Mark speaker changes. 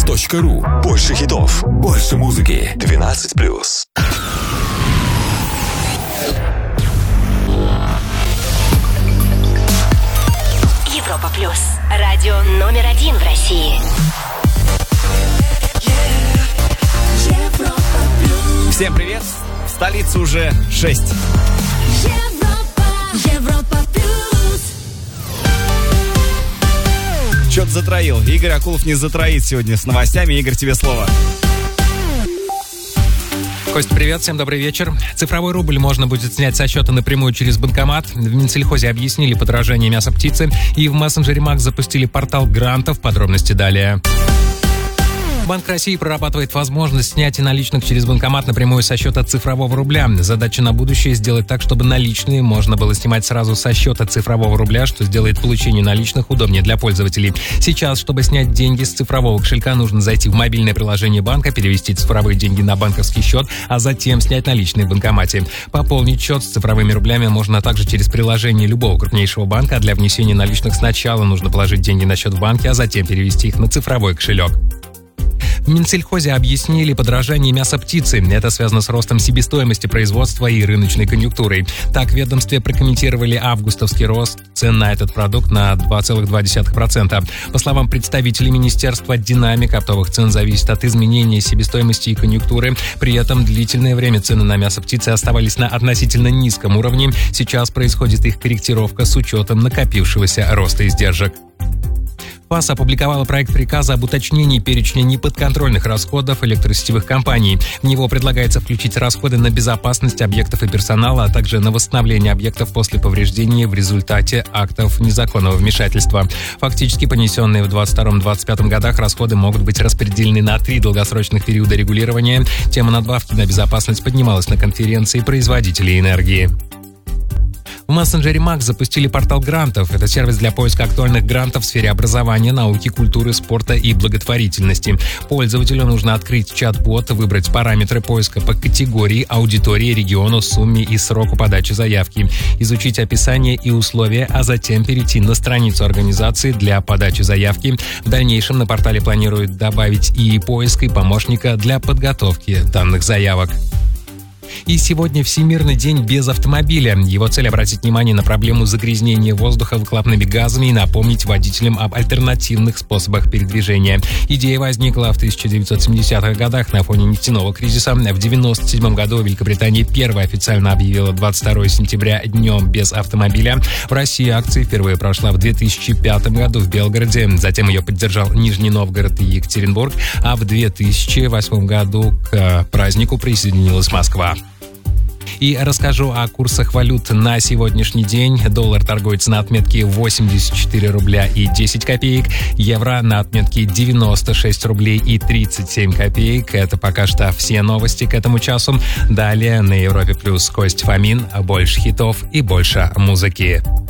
Speaker 1: europaplus.ru. Больше хитов, больше музыки. 12+.
Speaker 2: Европа Плюс. Радио номер 1 в России.
Speaker 3: Всем привет! В столице уже 6.
Speaker 4: Европа Плюс.
Speaker 3: Чё-то затроил. Игорь Акулов не затроит сегодня с новостями. Игорь, тебе слово.
Speaker 5: Кость, привет, всем добрый вечер. Цифровой рубль можно будет снять со счета напрямую через банкомат. В Минсельхозе объяснили подорожание мяса птицы. И в мессенджере Макс запустили портал грантов. Подробности далее. Банк России прорабатывает возможность снятия наличных через банкомат напрямую со счета цифрового рубля. Задача на будущее — сделать так, чтобы наличные можно было снимать сразу со счета цифрового рубля, что сделает получение наличных удобнее для пользователей. Сейчас, чтобы снять деньги с цифрового кошелька, нужно зайти в мобильное приложение банка, перевести цифровые деньги на банковский счет, а затем снять наличные в банкомате. Пополнить счет с цифровыми рублями можно также через приложение любого крупнейшего банка, а для внесения наличных сначала нужно положить деньги на счет в банке, а затем перевести их на цифровой кошелек. В Минсельхозе объяснили подорожание мяса птицы. Это связано с ростом себестоимости производства и рыночной конъюнктурой. Так, в ведомстве прокомментировали августовский рост цен на этот продукт на 2,2%. По словам представителей министерства, динамика оптовых цен зависит от изменения себестоимости и конъюнктуры. При этом длительное время цены на мясо птицы оставались на относительно низком уровне. Сейчас происходит их корректировка с учетом накопившегося роста издержек. ФАС опубликовала проект приказа об уточнении перечня неподконтрольных расходов электросетевых компаний. В него предлагается включить расходы на безопасность объектов и персонала, а также на восстановление объектов после повреждения в результате актов незаконного вмешательства. Фактически понесенные в 2022-2025 годах расходы могут быть распределены на 3 долгосрочных периода регулирования. Тема надбавки на безопасность поднималась на конференции производителей энергии. В мессенджере Макс запустили портал грантов. Это сервис для поиска актуальных грантов в сфере образования, науки, культуры, спорта и благотворительности. Пользователю нужно открыть чат-бот, выбрать параметры поиска по категории, аудитории, региону, сумме и сроку подачи заявки, изучить описание и условия, а затем перейти на страницу организации для подачи заявки. В дальнейшем на портале планируют добавить и поиск, и помощника для подготовки данных заявок. И сегодня Всемирный день без автомобиля. Его цель — обратить внимание на проблему загрязнения воздуха выхлопными газами и напомнить водителям об альтернативных способах передвижения. Идея возникла в 1970-х годах на фоне нефтяного кризиса. В 1997 году Великобритания первой официально объявила 22 сентября днем без автомобиля. В России акция впервые прошла в 2005 году в Белгороде. Затем ее поддержал Нижний Новгород и Екатеринбург. А в 2008 году к празднику присоединилась Москва. И расскажу о курсах валют на сегодняшний день. Доллар торгуется на отметке 84 рубля и 10 копеек. Евро на отметке 96 рублей и 37 копеек. Это пока что все новости к этому часу. Далее на Европе Плюс Кость Фомин. Больше хитов и больше музыки.